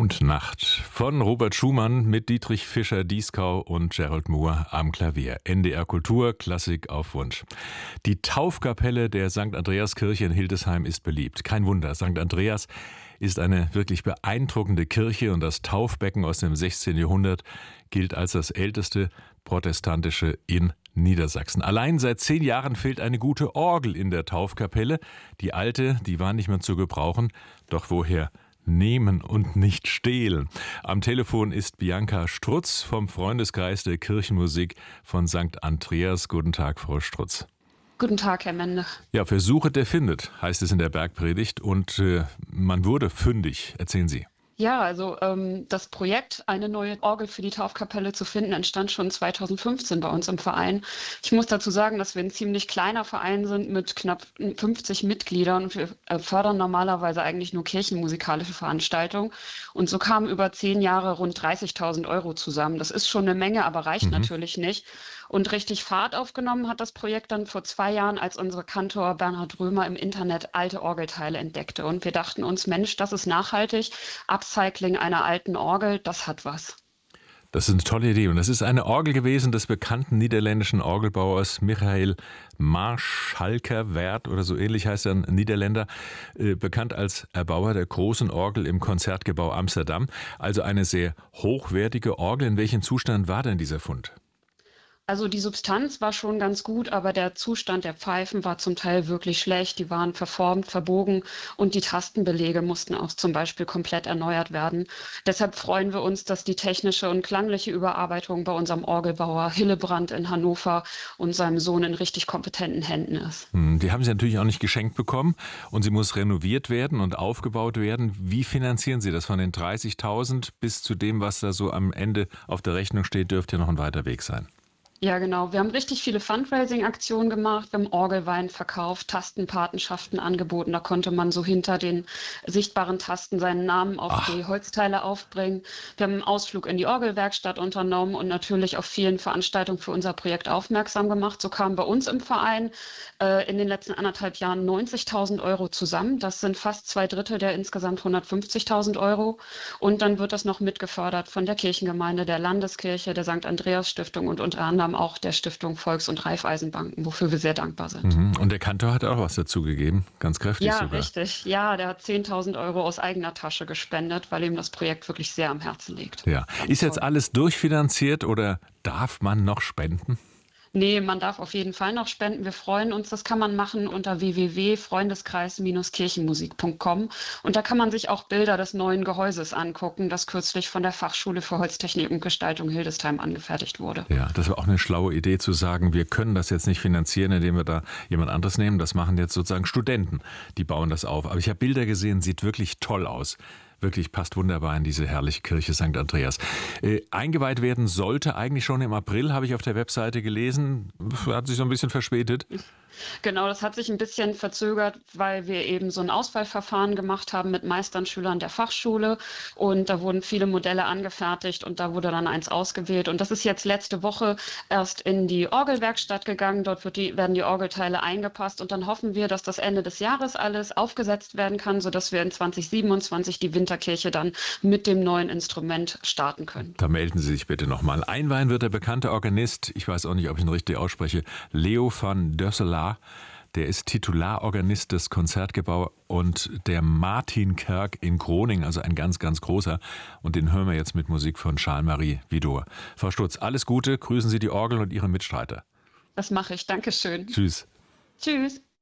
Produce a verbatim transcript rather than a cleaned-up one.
Mondnacht von Robert Schumann mit Dietrich Fischer-Dieskau und Gerald Moore am Klavier. N D R Kultur, Klassik auf Wunsch. Die Taufkapelle der Sankt Andreaskirche in Hildesheim ist beliebt. Kein Wunder, Sankt Andreas ist eine wirklich beeindruckende Kirche und das Taufbecken aus dem sechzehnten Jahrhundert gilt als das älteste protestantische in Niedersachsen. Allein seit zehn Jahren fehlt eine gute Orgel in der Taufkapelle. Die alte, die war nicht mehr zu gebrauchen. Doch woher nehmen und nicht stehlen? Am Telefon ist Bianca Strutz vom Freundeskreis der Kirchenmusik von Sankt Andreas. Guten Tag, Frau Strutz. Guten Tag, Herr Mende. Ja, wer suchet, der findet, heißt es in der Bergpredigt. Und äh, man wurde fündig. Erzählen Sie. Ja, also ähm, das Projekt, eine neue Orgel für die Taufkapelle zu finden, entstand schon zweitausendfünfzehn bei uns im Verein. Ich muss dazu sagen, dass wir ein ziemlich kleiner Verein sind mit knapp fünfzig Mitgliedern und wir äh, fördern normalerweise eigentlich nur kirchenmusikalische Veranstaltungen. Und so kamen über zehn Jahre rund dreißigtausend Euro zusammen. Das ist schon eine Menge, aber reicht mhm. natürlich nicht. Und richtig Fahrt aufgenommen hat das Projekt dann vor zwei Jahren, als unser Kantor Bernhard Römer im Internet alte Orgelteile entdeckte. Und wir dachten uns, Mensch, das ist nachhaltig. Upcycling einer alten Orgel, das hat was. Das ist eine tolle Idee. Und das ist eine Orgel gewesen des bekannten niederländischen Orgelbauers Michael Maarschalkerwerth oder so ähnlich heißt er, ein Niederländer, äh, bekannt als Erbauer der großen Orgel im Konzertgebau Amsterdam. Also eine sehr hochwertige Orgel. In welchem Zustand war denn dieser Fund? Also die Substanz war schon ganz gut, aber der Zustand der Pfeifen war zum Teil wirklich schlecht. Die waren verformt, verbogen und die Tastenbelege mussten auch zum Beispiel komplett erneuert werden. Deshalb freuen wir uns, dass die technische und klangliche Überarbeitung bei unserem Orgelbauer Hillebrand in Hannover und seinem Sohn in richtig kompetenten Händen ist. Die haben Sie natürlich auch nicht geschenkt bekommen und sie muss renoviert werden und aufgebaut werden. Wie finanzieren Sie das? Von den dreißigtausend bis zu dem, was da so am Ende auf der Rechnung steht, dürfte ja noch ein weiter Weg sein. Ja, genau. Wir haben richtig viele Fundraising-Aktionen gemacht. Wir haben Orgelwein verkauft, Tastenpatenschaften angeboten. Da konnte man so hinter den sichtbaren Tasten seinen Namen auf Ach. die Holzteile aufbringen. Wir haben einen Ausflug in die Orgelwerkstatt unternommen und natürlich auf vielen Veranstaltungen für unser Projekt aufmerksam gemacht. So kamen bei uns im Verein äh, in den letzten anderthalb Jahren neunzigtausend Euro zusammen. Das sind fast zwei Drittel der insgesamt hundertfünfzigtausend Euro. Und dann wird das noch mitgefördert von der Kirchengemeinde, der Landeskirche, der Sankt Andreas Stiftung und unter anderem auch der Stiftung Volks- und Raiffeisenbanken, wofür wir sehr dankbar sind. Mhm. Und der Kantor hat auch was dazu gegeben, ganz kräftig ja, sogar. Ja, richtig. Ja, der hat zehntausend Euro aus eigener Tasche gespendet, weil ihm das Projekt wirklich sehr am Herzen liegt. Ja. Ist jetzt alles durchfinanziert oder darf man noch spenden? Nee, man darf auf jeden Fall noch spenden. Wir freuen uns. Das kann man machen unter w w w punkt freundeskreis kirchenmusik punkt com. Und da kann man sich auch Bilder des neuen Gehäuses angucken, das kürzlich von der Fachschule für Holztechnik und Gestaltung Hildesheim angefertigt wurde. Ja, das war auch eine schlaue Idee zu sagen, wir können das jetzt nicht finanzieren, indem wir da jemand anderes nehmen. Das machen jetzt sozusagen Studenten, die bauen das auf. Aber ich habe Bilder gesehen, sieht wirklich toll aus. Wirklich passt wunderbar in diese herrliche Kirche Sankt Andreas. Äh, eingeweiht werden sollte eigentlich schon im April, habe ich auf der Webseite gelesen. Hat sich so ein bisschen verspätet. Genau, das hat sich ein bisschen verzögert, weil wir eben so ein Auswahlverfahren gemacht haben mit Meistern, Schülern der Fachschule. Und da wurden viele Modelle angefertigt und da wurde dann eins ausgewählt. Und das ist jetzt letzte Woche erst in die Orgelwerkstatt gegangen. Dort wird die, werden die Orgelteile eingepasst. Und dann hoffen wir, dass das Ende des Jahres alles aufgesetzt werden kann, sodass wir in zwanzig siebenundzwanzig die Winterkirche dann mit dem neuen Instrument starten können. Da melden Sie sich bitte nochmal. Einweihen wird der bekannte Organist, ich weiß auch nicht, ob ich ihn richtig ausspreche, Leo van Dösselaar. Der ist Titularorganist des Konzertgebau und der Martinkerk in Groningen, also ein ganz, ganz großer. Und den hören wir jetzt mit Musik von Charles-Marie Widor. Frau Strutz, alles Gute, grüßen Sie die Orgel und Ihre Mitstreiter. Das mache ich, Dankeschön. Tschüss. Tschüss.